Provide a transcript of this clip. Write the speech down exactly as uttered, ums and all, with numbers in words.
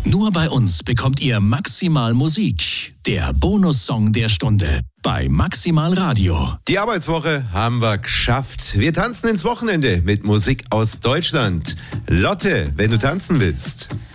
Nur bei uns bekommt ihr Maximal Musik, der Bonussong der Stunde bei Maximal Radio. Die Arbeitswoche haben wir geschafft. Wir tanzen ins Wochenende mit Musik aus Deutschland. Lotte, wenn du tanzen willst.